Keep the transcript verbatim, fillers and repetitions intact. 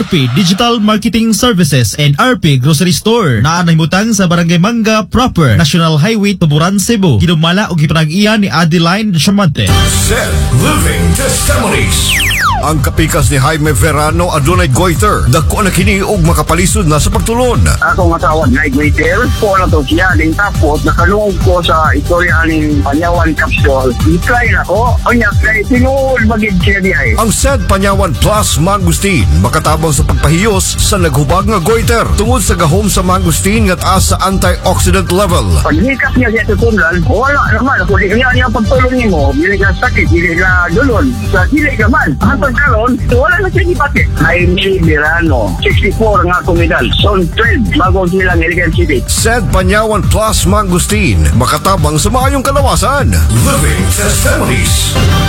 P Digital Marketing Services and R P Grocery Store na nahimutang sa Barangay Manga Proper, National Highway, Tuburan, Cebu. Hinumala og gipanag-iya ni Adeline Chamante. Zed Living Testimonies. Ang kapikas ni Jaime Verano adunay goiter. Dako na kini og makapalisod na sa pagtulon. Ako nga tawag na goiter. Po na to siya. Din tapos nakalungog ko sa istorya ng Panyawan Capsule. I-try na ko. O niya, kaya tinuol magig siya di ay. Ang Zed Panyawan Plus Mangustin makatabang sa pagpahiyos sa naghubag nga goiter tungod sa gahom sa mangustin nga taas sa antioxidant level. Pag hikap niya siya tutundan, wala naman. Kung di kanya niya pagtulong niyo mo, hindi ka sakit, hindi ka dulon. Sa hindi ka man. Hantang karon, wala na siya ipatid. Jaime Verano, sixty-four nga kumidal. Zone twelve, bagong silang Iligan City. Zed Panyawan Plus Mangustin makatabang sa maayong kalawasan. Living Testimonies.